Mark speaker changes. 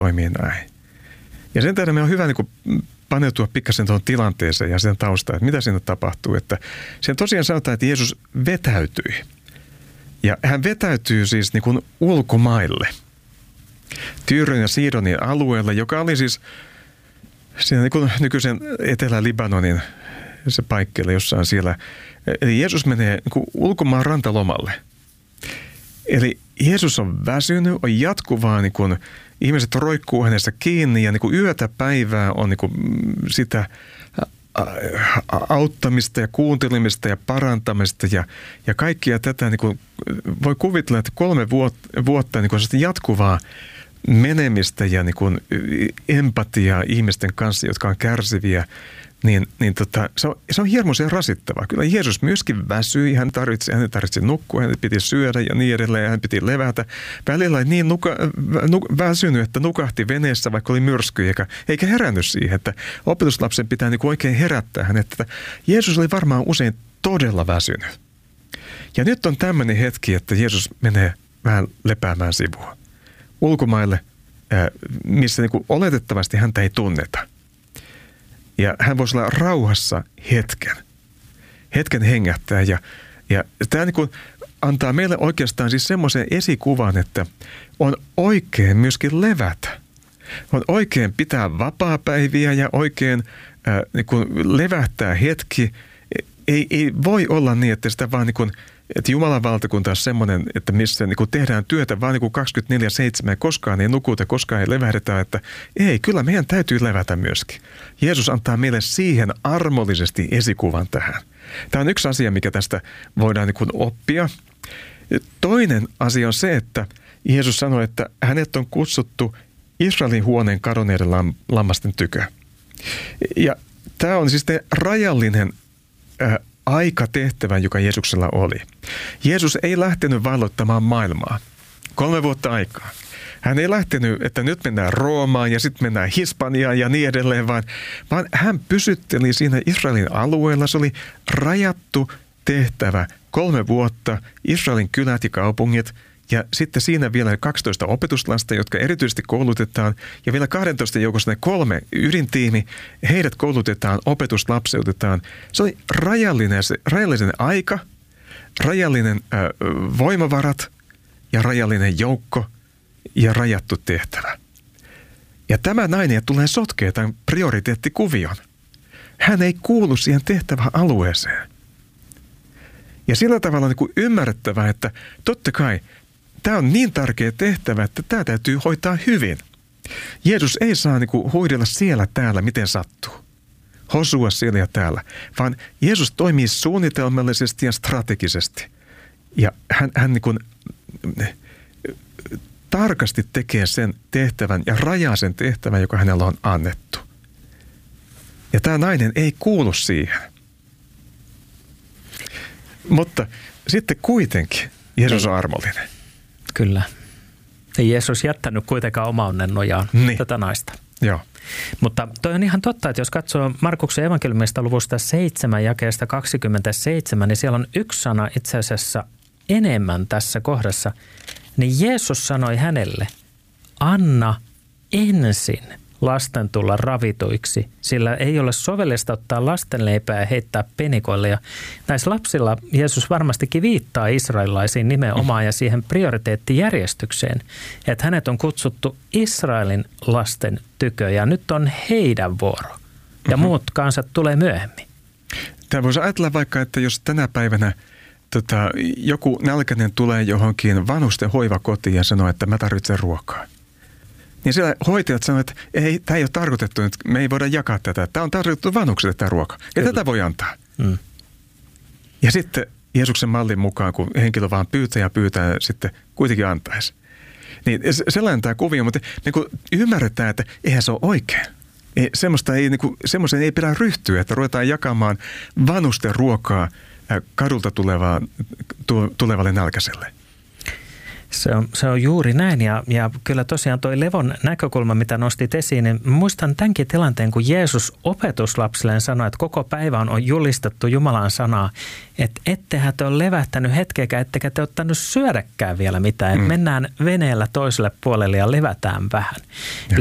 Speaker 1: toimii näin. Ja sen tähden me on hyvä niin kuin paneutua pikkasen tuohon tilanteeseen ja sen taustaan, että mitä siinä tapahtuu. Että sen tosiaan sanotaan, että Jeesus vetäytyi. Ja hän vetäytyy siis niin kuin ulkomaille. Tyyron ja Siidonin alueella, joka oli siis siinä niin kuin nykyisen Etelä-Libanonin se paikkeilla jossain siellä. Eli Jeesus menee niin kuin ulkomaan rantalomalle. Eli Jeesus on väsynyt, on jatkuvaa, niin kuin ihmiset roikkuu hänestä kiinni ja niin kuin yötä päivää on niin kuin sitä auttamista ja kuuntelemista ja parantamista ja kaikkia tätä niin kuin voi kuvitella, että 3 vuotta niin kuin jatkuvaa menemistä ja niin kuin empatiaa ihmisten kanssa, jotka on kärsiviä, niin se on hirmuisen rasittavaa. Kyllä Jeesus myöskin väsyi, hän tarvitsi nukkua, hän piti syödä ja niin edelleen, hän piti levätä. Välillä oli niin väsynyt, että nukahti veneessä, vaikka oli myrsky, eikä herännyt siihen, että opetuslapsen pitää niin kuin oikein herättää hänet. Että Jeesus oli varmaan usein todella väsynyt. Ja nyt on tämmöinen hetki, että Jeesus menee vähän lepäämään sivua ulkomaille, missä niin kuin oletettavasti häntä ei tunneta. Ja hän voisi olla rauhassa hetken hengähtää. Ja tämä niin kuin antaa meille oikeastaan siis semmoisen esikuvan, että on oikein myöskin levätä. On oikein pitää vapaapäiviä ja oikein niin kuin levähtää hetki. Ei voi olla niin, että sitä vaan niin kuin, että Jumalan valtakunta on semmoinen, että missä niin kuin tehdään työtä vaan niin kuin 24/7 ja koskaan ei nukuta, koskaan ei levähdetä, että ei, kyllä meidän täytyy levätä myöskin. Jeesus antaa meille siihen armollisesti esikuvan tähän. Tämä on yksi asia, mikä tästä voidaan niin kuin oppia. Toinen asia on se, että Jeesus sanoi, että hänet on kutsuttu Israelin huoneen kadonneiden lammasten tykö. Ja tämä on siis rajallinen aikatehtävä, joka Jeesuksella oli. Jeesus ei lähtenyt valloittamaan maailmaa. 3 vuotta aikaa. Hän ei lähtenyt, että nyt mennään Roomaan ja sitten mennään Hispaniaan ja niin edelleen, vaan hän pysytteli siinä Israelin alueella. Se oli rajattu tehtävä 3 vuotta, Israelin kylät ja kaupungit, ja sitten siinä vielä 12 opetuslasta, jotka erityisesti koulutetaan, ja vielä 12 joukossa ne 3 ydintiimi, heidät koulutetaan, opetuslapseutetaan. Se oli rajallinen aika, rajallinen voimavarat ja rajallinen joukko ja rajattu tehtävä. Ja tämä nainen tulee sotkea tämän prioriteettikuvion. Hän ei kuulu siihen tehtävään alueeseen. Ja sillä tavalla on niin kuin ymmärrettävää, että totta kai tämä on niin tärkeä tehtävä, että tämä täytyy hoitaa hyvin. Jeesus ei saa niin kuin huidella siellä täällä, miten sattuu. Hosua siellä ja täällä. Vaan Jeesus toimii suunnitelmallisesti ja strategisesti. Ja hän niin kuin tarkasti tekee sen tehtävän ja rajaa sen tehtävän, joka hänellä on annettu. Ja tämä nainen ei kuulu siihen. Mutta sitten kuitenkin Jeesus on armollinen.
Speaker 2: Kyllä. Ei Jeesus jättänyt kuitenkaan oma onnen nojaan tätä naista.
Speaker 1: Joo.
Speaker 2: Mutta toi on ihan totta, että jos katsoo Markuksen evankeliumista luvusta 7 jakeesta 27, niin siellä on yksi sana itse asiassa enemmän tässä kohdassa. Niin Jeesus sanoi hänelle, anna ensin lasten tulla ravituiksi, sillä ei ole sovellista ottaa lastenleipää ja heittää penikoille. Ja näissä lapsilla Jeesus varmastikin viittaa israelilaisiin nimenomaan ja siihen prioriteettijärjestykseen, että hänet on kutsuttu Israelin lasten tykö ja nyt on heidän vuoro ja muut kansat tulee myöhemmin.
Speaker 1: Tämä voisi ajatella vaikka, että jos tänä päivänä joku nälkäinen tulee johonkin vanhusten hoivakotiin ja sanoo, että mä tarvitsen ruokaa. Niin siellä hoitajat sanoo, että ei, tämä ei ole tarkoitettu, että me ei voida jakaa tätä. Tämä on tarkoitettu vanhuksille tämä ruoka. Ja tätä voi antaa. Ja sitten Jeesuksen mallin mukaan, kun henkilö vaan pyytää, sitten kuitenkin antaisi. Niin sellainen tämä kuvio, mutta niin kuin ymmärretään, että eihän se ole oikein. Semmoiseen ei pidä ryhtyä, että ruvetaan jakamaan vanhusten ruokaa kadulta tulevalle nälkäiselle.
Speaker 2: Se on juuri näin ja kyllä tosiaan toi levon näkökulma, mitä nostit esiin, niin muistan tämänkin tilanteen, kun Jeesus opetuslapsilleen sanoi, että koko päivä on julistettu Jumalan sanaa, että ettehän te ole levähtänyt hetkeäkään, ettekä te ottanut syödäkään vielä mitään, että mennään veneellä toiselle puolelle ja levätään vähän.